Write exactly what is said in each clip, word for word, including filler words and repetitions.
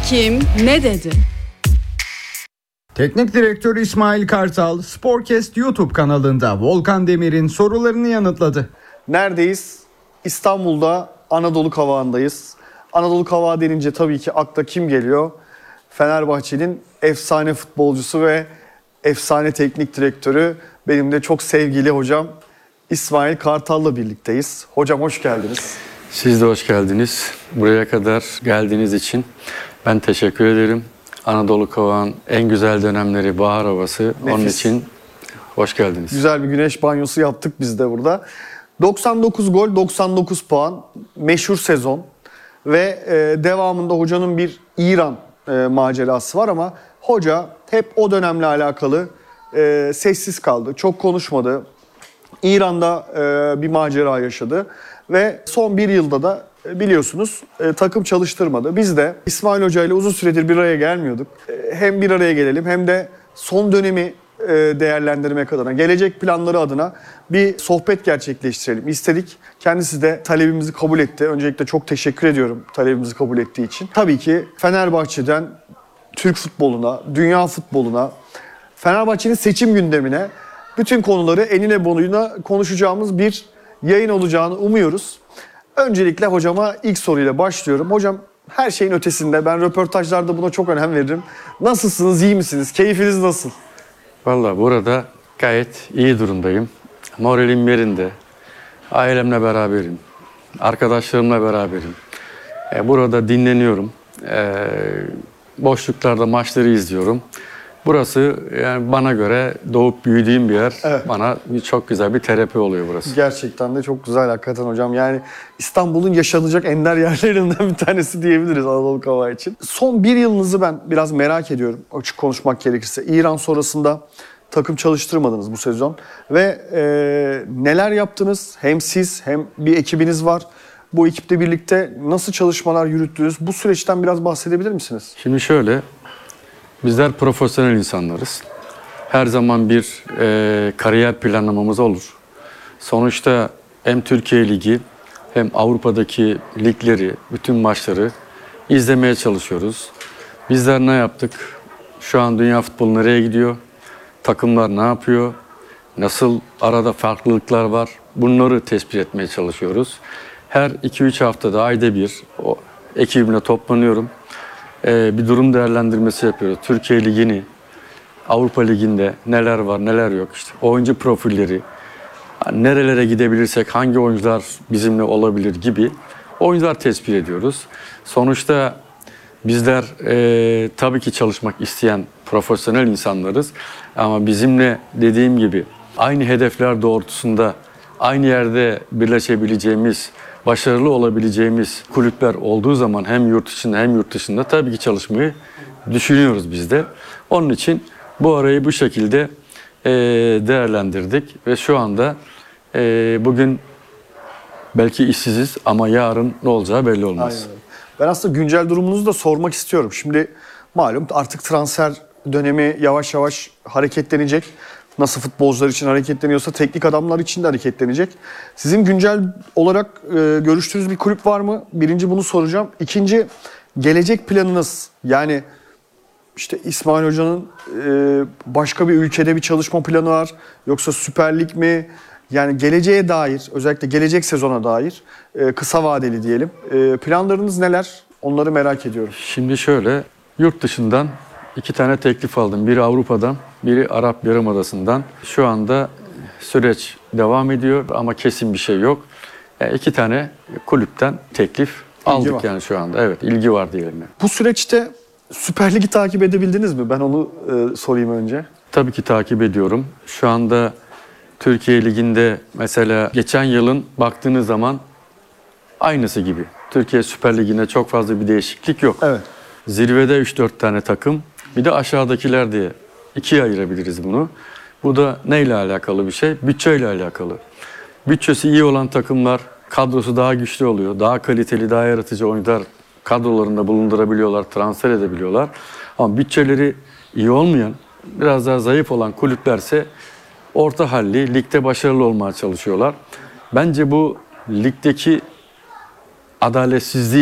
Kim ne dedi? Teknik direktör İsmail Kartal, Sporcast YouTube kanalında Volkan Demir'in sorularını yanıtladı. Neredeyiz? İstanbul'da Anadolu Kavağı'ndayız. Anadolu Kavağı denince tabii ki akla kim geliyor? Fenerbahçe'nin efsane futbolcusu ve efsane teknik direktörü, benim de çok sevgili hocam İsmail Kartal'la birlikteyiz. Hocam hoş geldiniz. Siz de hoş geldiniz. Buraya kadar geldiğiniz için ben teşekkür ederim. Anadolu Kavağı'nın en güzel dönemleri, bahar havası. Nefis. Onun için hoş geldiniz. Güzel bir güneş banyosu yaptık biz de burada. doksan dokuz gol, doksan dokuz puan, meşhur sezon ve e, devamında hocanın bir İran e, macerası var ama hoca hep o dönemle alakalı e, sessiz kaldı, çok konuşmadı. İran'da e, bir macera yaşadı ve son bir yılda da e, biliyorsunuz e, takım çalıştırmadı. Biz de İsmail Hoca ile uzun süredir bir araya gelmiyorduk. E, hem bir araya gelelim hem de son dönemi e, değerlendirmek adına, gelecek planları adına bir sohbet gerçekleştirelim istedik. Kendisi de talebimizi kabul etti. Öncelikle çok teşekkür ediyorum talebimizi kabul ettiği için. Tabii ki Fenerbahçe'den Türk futboluna, dünya futboluna, Fenerbahçe'nin seçim gündemine, bütün konuları enine boyuna konuşacağımız bir yayın olacağını umuyoruz. Öncelikle hocama ilk soruyla başlıyorum. Hocam, her şeyin ötesinde, ben röportajlarda buna çok önem veririm. Nasılsınız, iyi misiniz? Keyfiniz nasıl? Vallahi burada gayet iyi durumdayım. Moralim yerinde. Ailemle beraberim. Arkadaşlarımla beraberim. E, burada dinleniyorum. E, boşluklarda maçları izliyorum. Burası yani bana göre doğup büyüdüğüm bir yer. Evet. Bana çok güzel bir terapi oluyor burası. Gerçekten de çok güzel hakikaten hocam. Yani İstanbul'un yaşanacak ender yerlerinden bir tanesi diyebiliriz Anadolu Kavağı için. Son bir yılınızı ben biraz merak ediyorum, açık konuşmak gerekirse. İran sonrasında takım çalıştırmadınız bu sezon. Ve e, neler yaptınız? Hem siz hem bir ekibiniz var. Bu ekiple birlikte nasıl çalışmalar yürüttünüz? Bu süreçten biraz bahsedebilir misiniz? Şimdi şöyle, bizler profesyonel insanlarız. Her zaman bir e, kariyer planlamamız olur. Sonuçta hem Türkiye Ligi hem Avrupa'daki ligleri, bütün maçları izlemeye çalışıyoruz. Bizler ne yaptık? Şu an dünya futbolu nereye gidiyor? Takımlar ne yapıyor? Nasıl arada farklılıklar var? Bunları tespit etmeye çalışıyoruz. Her iki üç haftada, ayda bir o ekibimle toplanıyorum. Ee, bir durum değerlendirmesi yapıyoruz. Türkiye Ligi'ni, Avrupa Ligi'nde neler var, neler yok. İşte oyuncu profilleri, nerelere gidebilirsek, hangi oyuncular bizimle olabilir gibi oyuncular tespit ediyoruz. Sonuçta bizler e, tabii ki çalışmak isteyen profesyonel insanlarız. Ama bizimle dediğim gibi aynı hedefler doğrultusunda aynı yerde birleşebileceğimiz, başarılı olabileceğimiz kulüpler olduğu zaman hem yurt içinde hem yurt dışında tabii ki çalışmayı düşünüyoruz biz de. Onun için bu arayı bu şekilde e, değerlendirdik ve şu anda e, bugün belki işsiziz ama yarın ne olacağı belli olmaz. Aynen. Ben aslında güncel durumunuzu da sormak istiyorum. Şimdi malum artık transfer dönemi yavaş yavaş hareketlenecek. Nasıl futbolcular için hareketleniyorsa teknik adamlar için de hareketlenecek. Sizin güncel olarak e, görüştüğünüz bir kulüp var mı? Birinci bunu soracağım. İkinci, gelecek planınız. Yani işte İsmail Hoca'nın e, başka bir ülkede bir çalışma planı var. Yoksa Süper Lig mi? Yani geleceğe dair, özellikle gelecek sezona dair e, kısa vadeli diyelim. E, planlarınız neler? Onları merak ediyorum. Şimdi şöyle, yurt dışından iki tane teklif aldım. Biri Avrupa'dan, biri Arap Yarımadası'ndan. Şu anda süreç devam ediyor ama kesin bir şey yok. Yani iki tane kulüpten teklif ilgi aldık var. Yani şu anda. Evet, ilgi var diyelim. Yani. Bu süreçte Süper Lig'i takip edebildiniz mi? Ben onu e, sorayım önce. Tabii ki takip ediyorum. Şu anda Türkiye Ligi'nde mesela geçen yılın baktığınız zaman aynısı gibi. Türkiye Süper Ligi'nde çok fazla bir değişiklik yok. Evet. Zirvede üç dört tane takım, bir de aşağıdakiler diye ikiye ayırabiliriz bunu. Bu da neyle alakalı bir şey? Bütçeyle alakalı. Bütçesi iyi olan takımlar, kadrosu daha güçlü oluyor. Daha kaliteli, daha yaratıcı oyuncular kadrolarında bulundurabiliyorlar, transfer edebiliyorlar. Ama bütçeleri iyi olmayan, biraz daha zayıf olan kulüplerse orta halli, ligde başarılı olmaya çalışıyorlar. Bence bu ligdeki adaletsizliği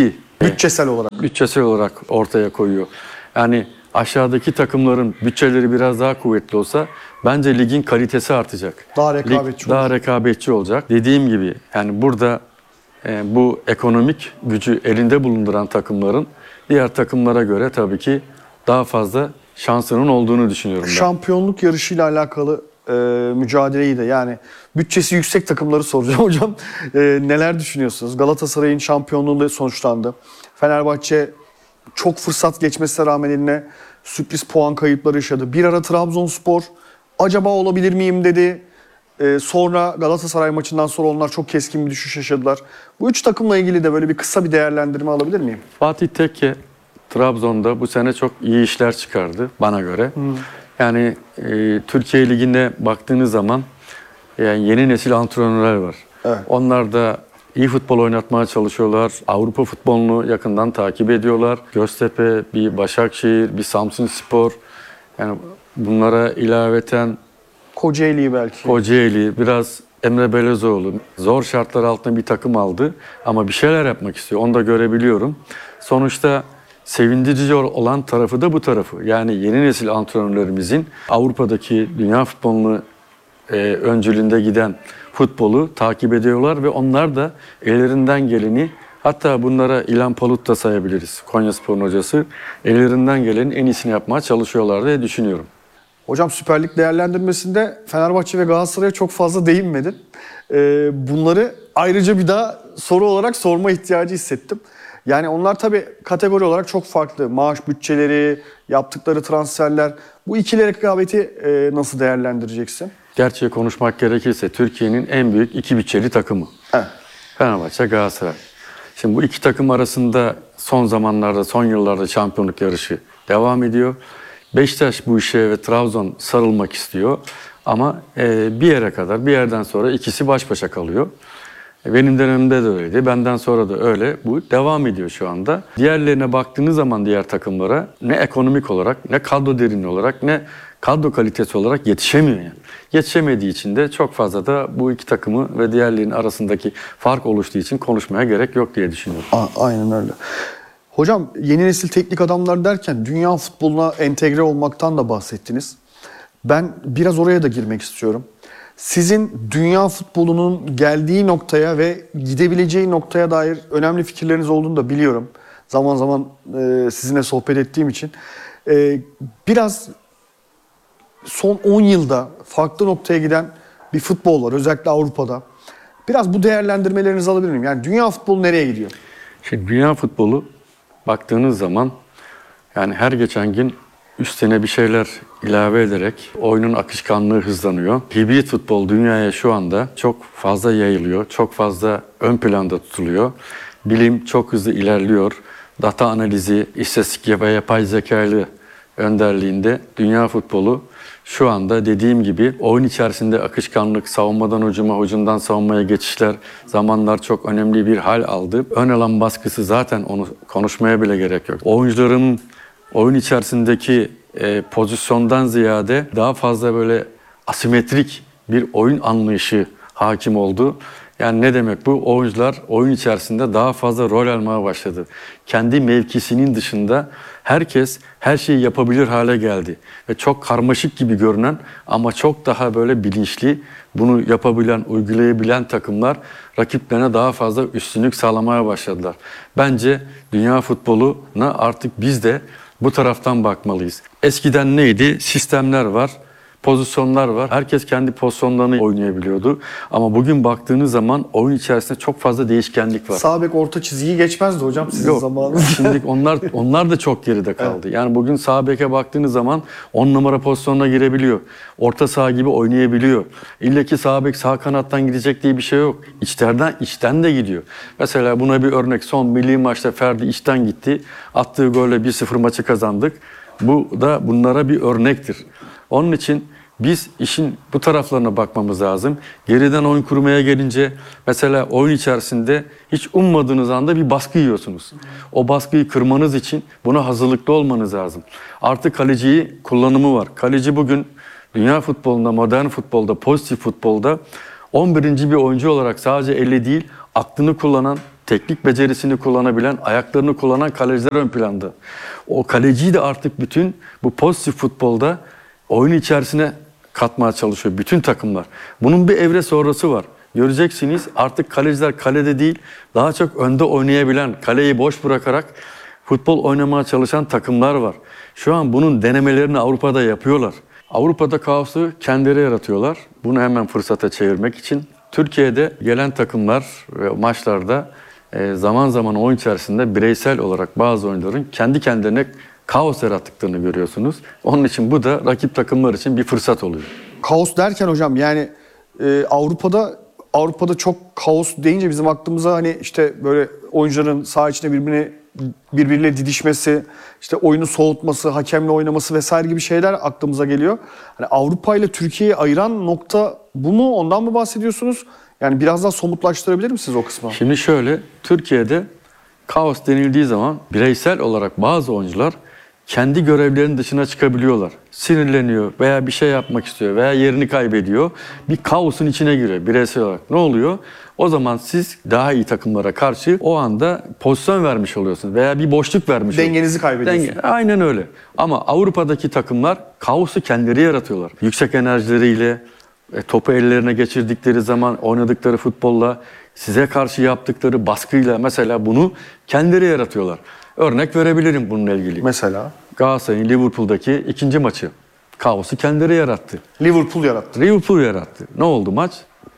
Bütçesel olarak. bütçesel olarak ortaya koyuyor. Yani aşağıdaki takımların bütçeleri biraz daha kuvvetli olsa bence ligin kalitesi artacak. Daha rekabetçi Lig daha rekabetçi olacak. Dediğim gibi yani burada e, bu ekonomik gücü elinde bulunduran takımların diğer takımlara göre tabii ki daha fazla şansının olduğunu düşünüyorum ben. Şampiyonluk yarışıyla alakalı e, mücadeleyi de yani bütçesi yüksek takımları soracağım hocam. E, neler düşünüyorsunuz? Galatasaray'ın şampiyonluğu sonuçlandı. Fenerbahçe çok fırsat geçmesine rağmen eline sürpriz puan kayıpları yaşadı. Bir ara Trabzonspor acaba olabilir miyim dedi. E, sonra Galatasaray maçından sonra onlar çok keskin bir düşüş yaşadılar. Bu üç takımla ilgili de böyle bir kısa bir değerlendirme alabilir miyim? Fatih Tekke Trabzon'da bu sene çok iyi işler çıkardı bana göre. Hmm. Yani e, Türkiye Ligi'ne baktığınız zaman yani yeni nesil antrenörler var. Evet. Onlar da iyi futbol oynatmaya çalışıyorlar. Avrupa futbolunu yakından takip ediyorlar. Göztepe, bir Başakşehir, bir Samsunspor. Yani bunlara ilaveten Kocaeli belki. Kocaeli, biraz Emre Belezoğlu zor şartlar altında bir takım aldı ama bir şeyler yapmak istiyor. Onu da görebiliyorum. Sonuçta sevindirici olan tarafı da bu tarafı. Yani yeni nesil antrenörlerimizin Avrupa'daki dünya futbolunu e, öncülüğünde giden futbolu takip ediyorlar ve onlar da ellerinden geleni, hatta bunlara İlhan Palut da sayabiliriz. Konyaspor'un hocası. Ellerinden gelenin en iyisini yapmaya çalışıyorlar diye düşünüyorum. Hocam Süper Lig değerlendirmesinde Fenerbahçe ve Galatasaray'a çok fazla değinmedin. Ee, bunları ayrıca bir daha soru olarak sorma ihtiyacı hissettim. Yani onlar tabii kategori olarak çok farklı. Maaş bütçeleri, yaptıkları transferler. Bu ikili rekabeti e, nasıl değerlendireceksin? Gerçeği konuşmak gerekirse Türkiye'nin en büyük iki bütçeli takımı. Evet. Fenerbahçe, Galatasaray. Şimdi bu iki takım arasında son zamanlarda, son yıllarda şampiyonluk yarışı devam ediyor. Beşiktaş bu işe ve Trabzon sarılmak istiyor. Ama e, bir yere kadar, bir yerden sonra ikisi baş başa kalıyor. E, benim dönemimde de öyleydi. Benden sonra da öyle. Bu devam ediyor şu anda. Diğerlerine baktığınız zaman diğer takımlara ne ekonomik olarak, ne kadro derinliği olarak, ne kadro kalitesi olarak yetişemiyor yani. Yetişemediği için de çok fazla da bu iki takımı ve diğerlerinin arasındaki fark oluştuğu için konuşmaya gerek yok diye düşünüyorum. A- aynen öyle. Hocam yeni nesil teknik adamlar derken dünya futboluna entegre olmaktan da bahsettiniz. Ben biraz oraya da girmek istiyorum. Sizin dünya futbolunun geldiği noktaya ve gidebileceği noktaya dair önemli fikirleriniz olduğunu da biliyorum. Zaman zaman e, sizinle sohbet ettiğim için. E, biraz son on yılda farklı noktaya giden bir futbol var. Özellikle Avrupa'da. Biraz bu değerlendirmelerinizi alabilir miyim? Yani dünya futbolu nereye gidiyor? Şimdi dünya futbolu baktığınız zaman yani her geçen gün üstüne bir şeyler ilave ederek oyunun akışkanlığı hızlanıyor. Hibrit futbol dünyaya şu anda çok fazla yayılıyor, çok fazla ön planda tutuluyor. Bilim çok hızlı ilerliyor. Data analizi, istatistik ve yapay zekalı önderliğinde dünya futbolu şu anda dediğim gibi oyun içerisinde akışkanlık, savunmadan hücuma, hücumdan savunmaya geçişler, zamanlar çok önemli bir hal aldı. Ön alan baskısı zaten onu konuşmaya bile gerek yok. Oyuncuların oyun içerisindeki e, pozisyondan ziyade daha fazla böyle asimetrik bir oyun anlayışı hakim oldu. Yani ne demek bu? Oyuncular oyun içerisinde daha fazla rol almaya başladı. Kendi mevkisinin dışında herkes her şeyi yapabilir hale geldi. Ve çok karmaşık gibi görünen ama çok daha böyle bilinçli, bunu yapabilen, uygulayabilen takımlar rakiplerine daha fazla üstünlük sağlamaya başladılar. Bence dünya futboluna artık biz de bu taraftan bakmalıyız. Eskiden neydi? Sistemler var. Pozisyonlar var. Herkes kendi pozisyonlarını oynayabiliyordu. Ama bugün baktığınız zaman oyun içerisinde çok fazla değişkenlik var. Sağ bek orta çizgiyi geçmezdi hocam sizin Yok. zamanınızda. Şimdi onlar onlar da çok geride kaldı. Evet. Yani bugün sağ beke baktığınız zaman on numara pozisyonuna girebiliyor. Orta saha gibi oynayabiliyor. İlle ki sağ bek sağ kanattan gidecek diye bir şey yok. İçlerden içten de gidiyor. Mesela buna bir örnek, son milli maçta Ferdi içten gitti. Attığı golle bir sıfır maçı kazandık. Bu da bunlara bir örnektir. Onun için biz işin bu taraflarına bakmamız lazım. Geriden oyun kurmaya gelince mesela oyun içerisinde hiç ummadığınız anda bir baskı yiyorsunuz. O baskıyı kırmanız için buna hazırlıklı olmanız lazım. Artık kaleciyi kullanımı var. Kaleci bugün dünya futbolunda, modern futbolda, pozitif futbolda on birinci bir oyuncu olarak sadece elle değil, aklını kullanan, teknik becerisini kullanabilen, ayaklarını kullanan kaleciler ön planda. O kaleciyi de artık bütün bu pozitif futbolda oyun içerisine katmaya çalışıyor bütün takımlar. Bunun bir evre sonrası var. Göreceksiniz artık kaleciler kalede değil, daha çok önde oynayabilen, kaleyi boş bırakarak futbol oynamaya çalışan takımlar var. Şu an bunun denemelerini Avrupa'da yapıyorlar. Avrupa'da kaosu kendileri yaratıyorlar. Bunu hemen fırsata çevirmek için. Türkiye'de gelen takımlar ve maçlarda zaman zaman oyun içerisinde bireysel olarak bazı oyuncuların kendi kendilerine kaos yarattıklarını görüyorsunuz. Onun için bu da rakip takımlar için bir fırsat oluyor. Kaos derken hocam yani e, Avrupa'da Avrupa'da çok kaos deyince bizim aklımıza hani işte böyle oyuncuların saha içinde birbirine birbiriyle didişmesi, işte oyunu soğutması, hakemle oynaması vesaire gibi şeyler aklımıza geliyor. Hani Avrupa ile Türkiye'yi ayıran nokta bu mu? Ondan mı bahsediyorsunuz? Yani biraz daha somutlaştırabilir misiniz o kısmı? Şimdi şöyle, Türkiye'de kaos denildiği zaman bireysel olarak bazı oyuncular kendi görevlerinin dışına çıkabiliyorlar. Sinirleniyor veya bir şey yapmak istiyor veya yerini kaybediyor. Bir kaosun içine giriyor bireysel olarak. Ne oluyor? O zaman siz daha iyi takımlara karşı o anda pozisyon vermiş oluyorsunuz veya bir boşluk vermiş oluyorsunuz. Dengenizi kaybediyorsunuz. Denge, aynen öyle. Ama Avrupa'daki takımlar kaosu kendileri yaratıyorlar. Yüksek enerjileriyle, e, topu ellerine geçirdikleri zaman oynadıkları futbolla, size karşı yaptıkları baskıyla mesela bunu kendileri yaratıyorlar. Örnek verebilirim bununla ilgili. Mesela? Galatasaray'ın Liverpool'daki ikinci maçı. Kaosu kendileri yarattı. Liverpool yarattı. Liverpool yarattı. Ne oldu maç?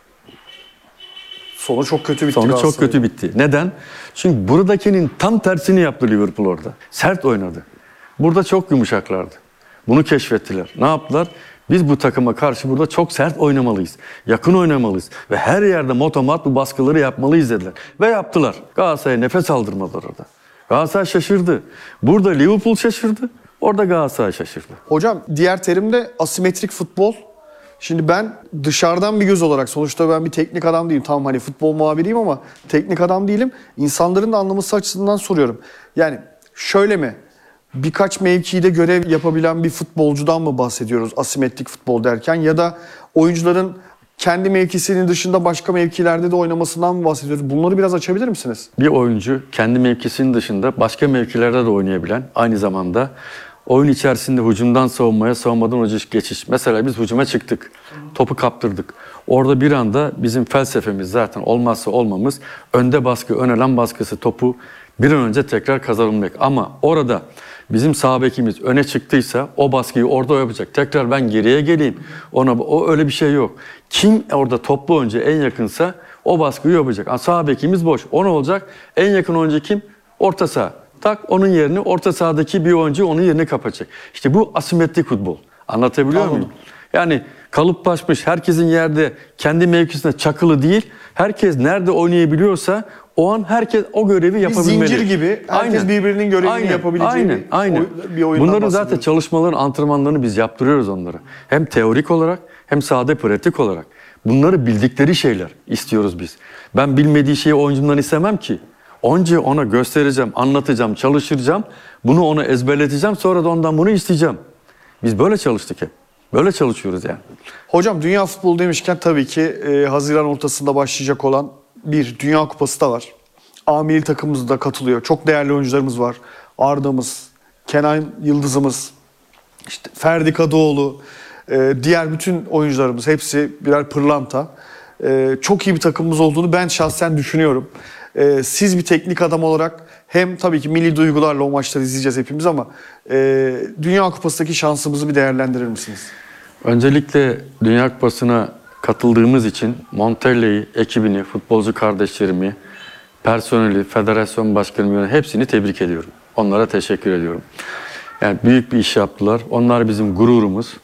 Sonu çok kötü bitti. Sonu çok kötü bitti. Neden? Çünkü buradakinin tam tersini yaptı Liverpool orada. Sert oynadı. Burada çok yumuşaklardı. Bunu keşfettiler. Ne yaptılar? Biz bu takıma karşı burada çok sert oynamalıyız. Yakın oynamalıyız. Ve her yerde motomat bu baskıları yapmalıyız dediler. Ve yaptılar. Galatasaray'a nefes aldırmadılar orada. Galatasaray şaşırdı. Burada Liverpool şaşırdı. Orada Galatasaray şaşırdı. Hocam diğer terimde asimetrik futbol. Şimdi ben dışarıdan bir göz olarak, sonuçta ben bir teknik adam değilim. Tamam hani futbol muhabiriyim ama teknik adam değilim. İnsanların da anlaması açısından soruyorum. Yani şöyle mi? Birkaç mevkide görev yapabilen bir futbolcudan mı bahsediyoruz asimetrik futbol derken? Ya da oyuncuların kendi mevkisinin dışında başka mevkilerde de oynamasından mı bahsediyoruz? Bunları biraz açabilir misiniz? Bir oyuncu kendi mevkisinin dışında başka mevkilerde de oynayabilen, aynı zamanda oyun içerisinde hücumdan savunmaya, savunmadan hücuma geçiş. Mesela biz hücuma çıktık, topu kaptırdık. Orada bir anda bizim felsefemiz zaten olmazsa olmamız önde baskı, ön alan baskısı, topu bir an önce tekrar kazanılmak. Ama orada bizim sağ bekimiz öne çıktıysa o baskıyı orada yapacak. Tekrar ben geriye geleyim. Ona o öyle bir şey yok. Kim orada toplu oyuncu en yakınsa o baskıyı yapacak. Yani sağ bekimiz boş. O ne olacak? En yakın oyuncu kim? Orta saha. Tak onun yerini orta sahadaki bir oyuncu onun yerini kapatacak. İşte bu asimetrik futbol. Anlatabiliyor Anladım. muyum? Yani kalıplaşmış, herkesin yerde kendi mevkisine çakılı değil. Herkes nerede oynayabiliyorsa o an herkes o görevi Bir yapabilmeli. zincir gibi herkes birbirinin görevini aynen, yapabileceği aynen, bir, aynen. oy- bir oyundan Bunların zaten bahsediyoruz. çalışmaların, antrenmanlarını biz yaptırıyoruz onlara. Hem teorik olarak hem sahada pratik olarak. Bunları bildikleri şeyler istiyoruz biz. Ben bilmediği şeyi oyuncumdan istemem ki. Önce ona göstereceğim, anlatacağım, çalıştıracağım. Bunu ona ezberleteceğim, sonra da ondan bunu isteyeceğim. Biz böyle çalıştık hep. Böyle çalışıyoruz yani. Hocam dünya futbolu demişken tabii ki e, Haziran ortasında başlayacak olan bir Dünya Kupası da var. A milli takımımız da katılıyor. Çok değerli oyuncularımız var. Arda'mız, Kenan Yıldız'ımız, işte Ferdi Kadıoğlu, e, diğer bütün oyuncularımız hepsi birer pırlanta. E, çok iyi bir takımımız olduğunu ben şahsen düşünüyorum. E, siz bir teknik adam olarak hem tabii ki milli duygularla o maçları izleyeceğiz hepimiz ama e, Dünya Kupası'ndaki şansımızı bir değerlendirir misiniz? Öncelikle Dünya Kupası'na katıldığımız için Montella'yı, ekibini, futbolcu kardeşlerimi, personeli, federasyon başkanımı hepsini tebrik ediyorum. Onlara teşekkür ediyorum. Yani büyük bir iş yaptılar. Onlar bizim gururumuz.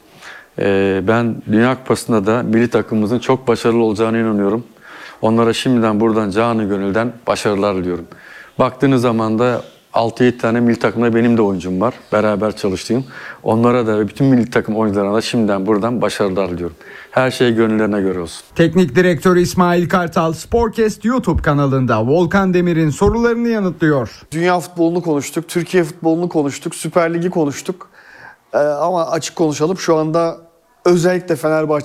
Ee, ben Dünya Kupası'nda da milli takımımızın çok başarılı olacağına inanıyorum. Onlara şimdiden buradan canı gönülden başarılar diliyorum. Baktığınız zaman da altı yedi tane milli takımda benim de oyuncum var. Beraber çalıştığım. Onlara da ve bütün milli takım oyuncularına da şimdiden buradan başarılar diliyorum. Her şey gönüllerine göre olsun. Teknik direktör İsmail Kartal Sporcast YouTube kanalında Volkan Demir'in sorularını yanıtlıyor. Dünya futbolunu konuştuk, Türkiye futbolunu konuştuk, Süper Lig'i konuştuk. Ee, ama açık konuşalım, şu anda özellikle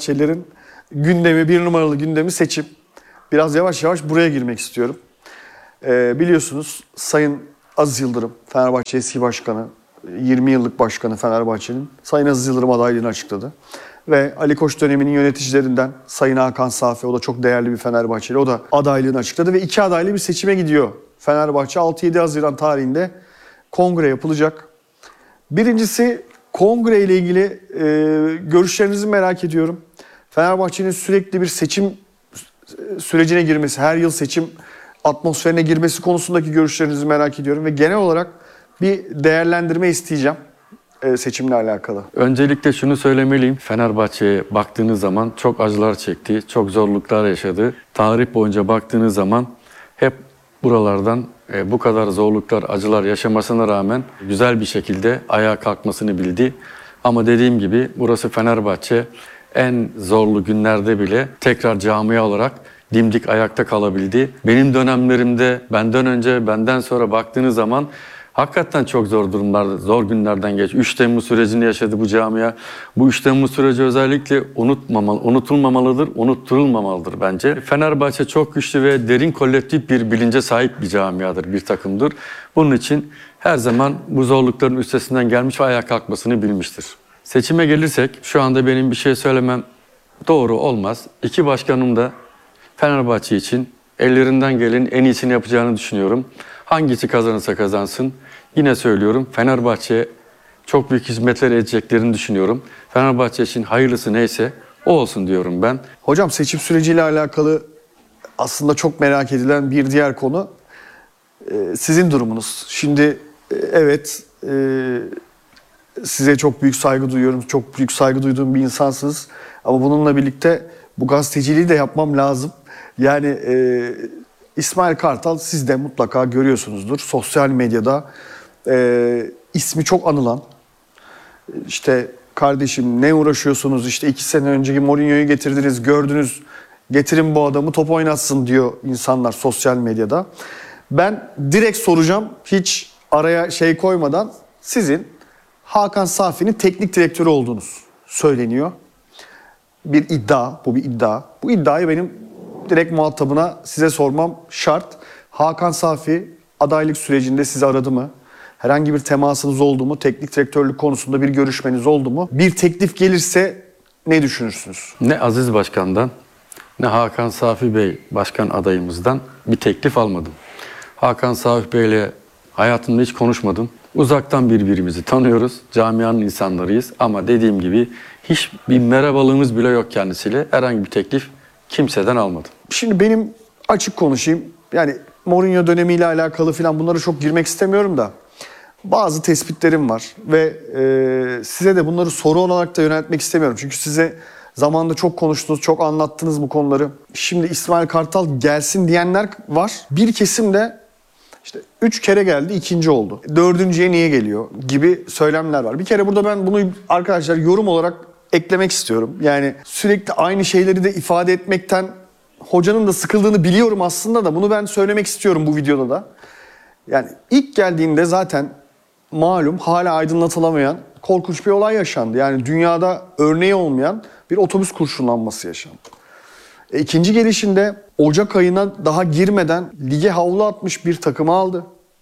Fenerbahçelilerin gündemi, bir numaralı gündemi seçim. Biraz yavaş yavaş buraya girmek istiyorum. Ee, biliyorsunuz Sayın Aziz Yıldırım, Fenerbahçe eski başkanı, yirmi yıllık başkanı Fenerbahçe'nin Sayın Aziz Yıldırım adaylığını açıkladı. Ve Ali Koç döneminin yöneticilerinden Sayın Hakan Safi, o da çok değerli bir Fenerbahçeli, o da adaylığını açıkladı ve iki adaylı bir seçime gidiyor. Fenerbahçe altı yedi Haziran tarihinde kongre yapılacak. Birincisi kongre ile ilgili e, görüşlerinizi merak ediyorum. Fenerbahçe'nin sürekli bir seçim sürecine girmesi, her yıl seçim atmosferine girmesi konusundaki görüşlerinizi merak ediyorum ve genel olarak bir değerlendirme isteyeceğim e, seçimle alakalı. Öncelikle şunu söylemeliyim. Fenerbahçe'ye baktığınız zaman çok acılar çekti, çok zorluklar yaşadı. Tarih boyunca baktığınız zaman hep buralardan e, bu kadar zorluklar, acılar yaşamasına rağmen güzel bir şekilde ayağa kalkmasını bildi. Ama dediğim gibi burası Fenerbahçe en zorlu günlerde bile tekrar camia olarak dimdik ayakta kalabildi. Benim dönemlerimde benden önce, benden sonra baktığınız zaman hakikaten çok zor durumlar, zor günlerden geç. üç Temmuz sürecini yaşadı bu camia. Bu üç Temmuz süreci özellikle unutmamalı, unutulmamalıdır, unutturulmamalıdır bence. Fenerbahçe çok güçlü ve derin kolektif bir bilince sahip bir camiadır, bir takımdır. Bunun için her zaman bu zorlukların üstesinden gelmiş ve ayağa kalkmasını bilmiştir. Seçime gelirsek şu anda benim bir şey söylemem doğru olmaz. İki başkanım da Fenerbahçe için ellerinden gelenin en iyisini yapacağını düşünüyorum. Hangisi kazanırsa kazansın. Yine söylüyorum, Fenerbahçe'ye çok büyük hizmetler edeceklerini düşünüyorum. Fenerbahçe için hayırlısı neyse o olsun diyorum ben. Hocam seçim süreciyle alakalı aslında çok merak edilen bir diğer konu e, sizin durumunuz. Şimdi e, evet e, size çok büyük saygı duyuyorum. Çok büyük saygı duyduğum bir insansınız. Ama bununla birlikte bu gazeteciliği de yapmam lazım. Yani e, İsmail Kartal siz de mutlaka görüyorsunuzdur. Sosyal medyada e, ismi çok anılan. İşte kardeşim ne uğraşıyorsunuz? İşte iki sene önceki Mourinho'yu getirdiniz, gördünüz. Getirin bu adamı top oynatsın diyor insanlar sosyal medyada. Ben direkt soracağım, hiç araya şey koymadan. Sizin Hakan Safi'nin teknik direktörü olduğunuz söyleniyor. Bir iddia, bu bir iddia. Bu iddiayı benim direkt muhatabına size sormam şart. Hakan Safi adaylık sürecinde sizi aradı mı? Herhangi bir temasınız oldu mu? Teknik direktörlük konusunda bir görüşmeniz oldu mu? Bir teklif gelirse ne düşünürsünüz? Ne Aziz Başkan'dan ne Hakan Safi Bey başkan adayımızdan bir teklif almadım. Hakan Safi Bey'le hayatımda hiç konuşmadım. Uzaktan birbirimizi tanıyoruz. Camianın insanlarıyız ama dediğim gibi hiç bir merhabalığımız bile yok kendisiyle. Herhangi bir teklif kimseden almadım. Şimdi benim açık konuşayım. Yani Mourinho dönemiyle alakalı falan bunlara çok girmek istemiyorum da bazı tespitlerim var ve e, size de bunları soru olarak da yöneltmek istemiyorum. Çünkü size zamanında çok konuştunuz, çok anlattınız bu konuları. Şimdi İsmail Kartal gelsin diyenler var. Bir kesim de işte üç kere geldi, ikinci oldu. Dördüncüye niye geliyor gibi söylemler var. Bir kere burada ben bunu arkadaşlar yorum olarak eklemek istiyorum. Yani sürekli aynı şeyleri de ifade etmekten hocanın da sıkıldığını biliyorum aslında da bunu ben söylemek istiyorum bu videoda da. Yani ilk geldiğinde zaten malum hala aydınlatılamayan korkunç bir olay yaşandı. Yani dünyada örneği olmayan bir otobüs kurşunlanması yaşandı. E, ikinci gelişinde Ocak ayına daha girmeden lige havlu atmış bir takımı aldı.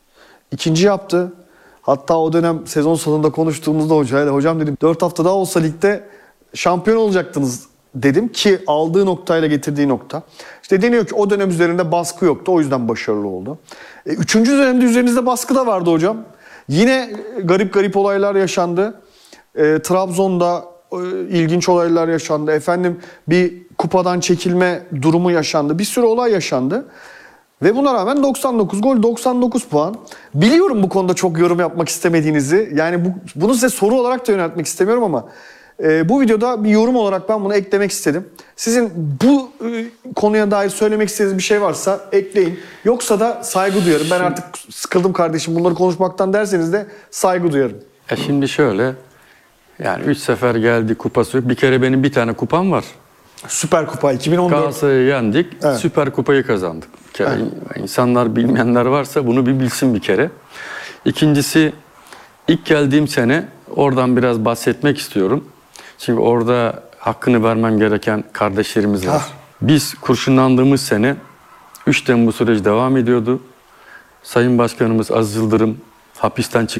İkinci yaptı. Hatta o dönem sezon sonunda konuştuğumuzda hocayla hocam dedim dört hafta daha olsa ligde şampiyon olacaktınız dedim ki aldığı noktayla getirdiği nokta. İşte deniyor ki o dönem üzerinde baskı yoktu, o yüzden başarılı oldu. E, üçüncü dönemde üzerinizde baskı da vardı hocam. Yine garip garip olaylar yaşandı. E, Trabzon'da e, ilginç olaylar yaşandı. Efendim bir kupadan çekilme durumu yaşandı. Bir sürü olay yaşandı. Ve buna rağmen doksan dokuz gol, doksan dokuz puan. Biliyorum bu konuda çok yorum yapmak istemediğinizi. Yani bu, bunu size soru olarak da yöneltmek istemiyorum ama e, bu videoda bir yorum olarak ben bunu eklemek istedim. Sizin bu e, konuya dair söylemek istediğiniz bir şey varsa ekleyin. Yoksa da saygı duyarım. Ben artık sıkıldım kardeşim bunları konuşmaktan derseniz de saygı duyarım. E şimdi şöyle, yani üç sefer geldi kupası yok. Bir kere benim bir tane kupam var. Süper Kupa iki bin on dört. Galatasaray'ı yendik, Evet. Süper Kupayı kazandık. Bir kere Evet. insanlar bilmeyenler varsa bunu bir bilsin bir kere. İkincisi, ilk geldiğim sene oradan biraz bahsetmek istiyorum. Çünkü orada hakkını vermem gereken kardeşlerimiz var. Ah. Biz kurşunlandığımız sene üç Temmuz süreci devam ediyordu. Sayın Başkanımız Aziz Yıldırım hapisten çık